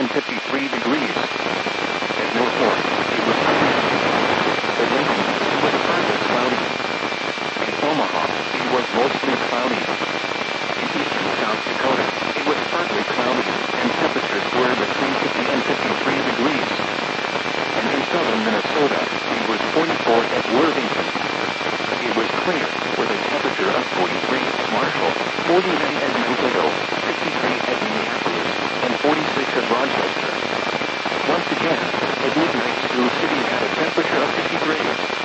and 53 degrees. At North Fork, it was partly sunny. At Lincoln, it was partly cloudy. In Omaha, it was mostly cloudy. In eastern South Dakota, it was partly cloudy, and temperatures were between 50 and 53 degrees. And in southern Minnesota, it was 44 at Worthington. It was clear, with a temperature of 43 at Marshall, 49 at Mankato, 53 at Minneapolis, and 46 at Rochester. Once again, at midnight Sioux City had a temperature of 50 degrees.